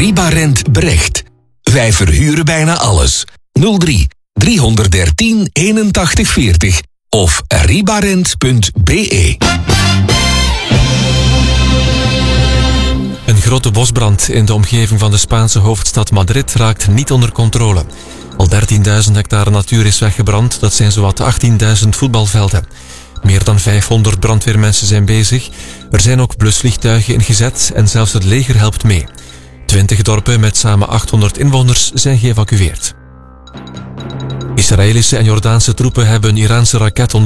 Ribarent Brecht. Wij verhuren bijna alles. 03 313 81 40 of ribarent.be. Een grote bosbrand in de omgeving van de Spaanse hoofdstad Madrid raakt niet onder controle. Al 13.000 hectare natuur is weggebrand, dat zijn zowat 18.000 voetbalvelden. Meer dan 500 brandweermensen zijn bezig. Er zijn ook blusvliegtuigen ingezet en zelfs het leger helpt mee. 20 dorpen met samen 800 inwoners zijn geëvacueerd. Israëlische en Jordaanse troepen hebben een Iraanse raket